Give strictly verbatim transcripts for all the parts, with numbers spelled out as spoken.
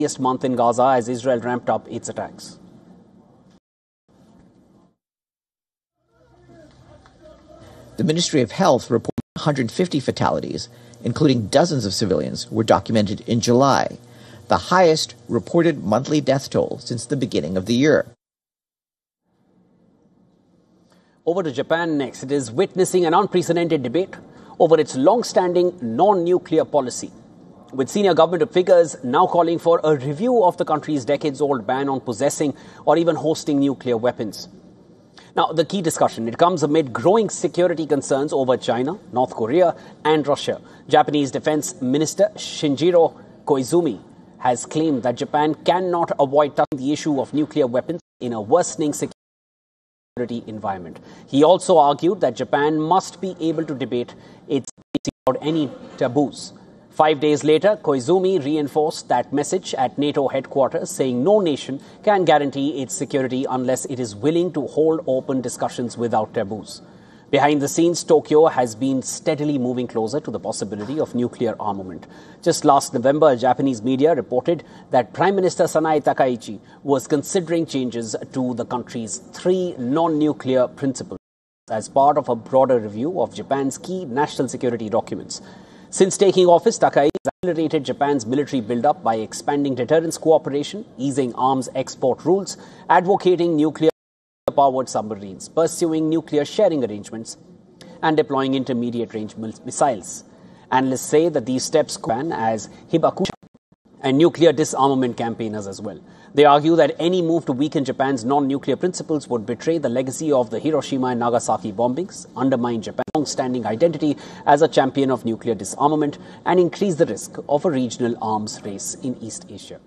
month in Gaza as Israel ramped up its attacks. The Ministry of Health reported one hundred fifty fatalities, including dozens of civilians, were documented in July, the highest reported monthly death toll since the beginning of the year. Over to Japan next. It is witnessing an unprecedented debate over its long-standing non-nuclear policy, with senior government figures now calling for a review of the country's decades-old ban on possessing or even hosting nuclear weapons. Now, the key discussion, it comes amid growing security concerns over China, North Korea and Russia. Japanese Defense Minister Shinjiro Koizumi has claimed that Japan cannot avoid touching the issue of nuclear weapons in a worsening security environment. He also argued that Japan must be able to debate its without any taboos. Five days later, Koizumi reinforced that message at NATO headquarters, saying no nation can guarantee its security unless it is willing to hold open discussions without taboos. Behind the scenes, Tokyo has been steadily moving closer to the possibility of nuclear armament. Just last November, Japanese media reported that Prime Minister Sanae Takaichi was considering changes to the country's three non-nuclear principles as part of a broader review of Japan's key national security documents. Since taking office, Takaichi accelerated Japan's military buildup by expanding deterrence cooperation, easing arms export rules, advocating nuclear-powered submarines, pursuing nuclear sharing arrangements, and deploying intermediate-range missiles. Analysts say that these steps can as hibakusha and nuclear disarmament campaigners as well. They argue that any move to weaken Japan's non-nuclear principles would betray the legacy of the Hiroshima and Nagasaki bombings, undermine Japan's long-standing identity as a champion of nuclear disarmament, and increase the risk of a regional arms race in East Asia.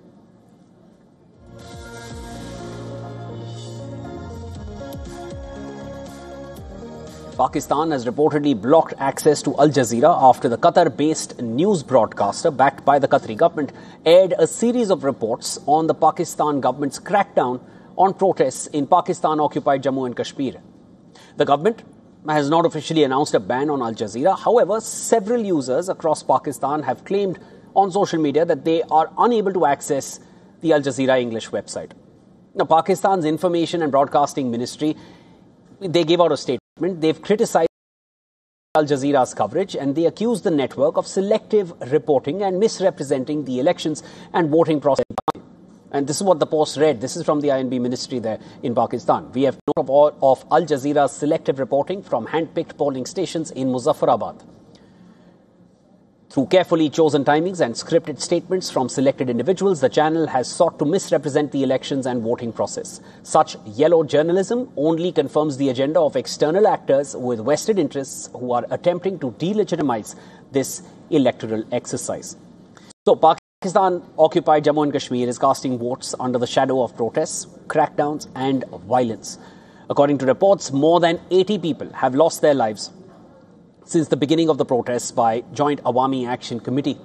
Pakistan has reportedly blocked access to Al Jazeera after the Qatar-based news broadcaster, backed by the Qatari government, aired a series of reports on the Pakistan government's crackdown on protests in Pakistan-occupied Jammu and Kashmir. The government has not officially announced a ban on Al Jazeera. However, several users across Pakistan have claimed on social media that they are unable to access the Al Jazeera English website. Now, Pakistan's Information and Broadcasting Ministry, they gave out a statement. They've criticized Al Jazeera's coverage and they accused the network of selective reporting and misrepresenting the elections and voting process. And this is what the Post read. This is from the I N B ministry there in Pakistan. We have note of, all, of Al Jazeera's selective reporting from hand-picked polling stations in Muzaffarabad. Through carefully chosen timings and scripted statements from selected individuals, the channel has sought to misrepresent the elections and voting process. Such yellow journalism only confirms the agenda of external actors with vested interests who are attempting to delegitimize this electoral exercise. So, Pakistan-occupied Jammu and Kashmir is casting votes under the shadow of protests, crackdowns and violence. According to reports, more than eighty people have lost their lives since the beginning of the protests by Joint Awami Action Committee.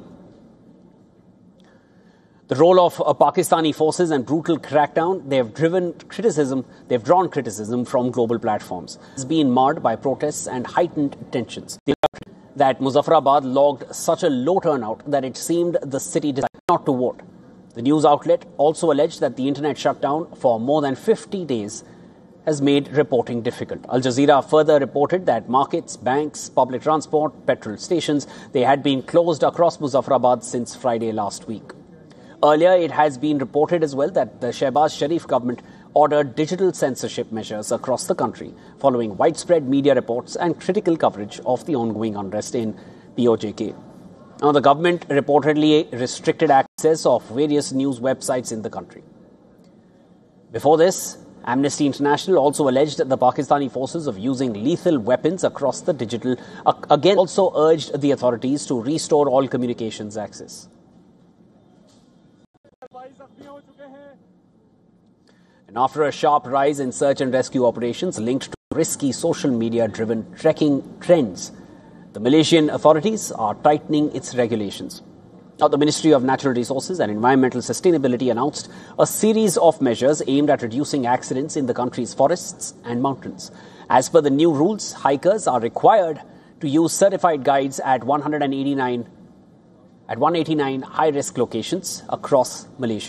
The role of uh, Pakistani forces and brutal crackdown, they have driven criticism, they've drawn criticism from global platforms. It's been marred by protests and heightened tensions. That Muzaffarabad logged such a low turnout that it seemed the city decided not to vote. The news outlet also alleged that the internet shutdown for more than fifty days has made reporting difficult. Al Jazeera further reported that markets, banks, public transport, petrol stations, they had been closed across Muzaffarabad since Friday last week. Earlier, it has been reported as well that the Shehbaz Sharif government ordered digital censorship measures across the country following widespread media reports and critical coverage of the ongoing unrest in P O J K. Now, the government reportedly restricted access of various news websites in the country. Before this, Amnesty International also alleged the Pakistani forces of using lethal weapons across the digital, uh, again also urged the authorities to restore all communications access. And after a sharp rise in search and rescue operations linked to risky social media-driven trekking trends, the Malaysian authorities are tightening its regulations. Now, the Ministry of Natural Resources and Environmental Sustainability announced a series of measures aimed at reducing accidents in the country's forests and mountains. As per the new rules, hikers are required to use certified guides at one hundred eighty-nine at one hundred eighty-nine high-risk locations across Malaysia.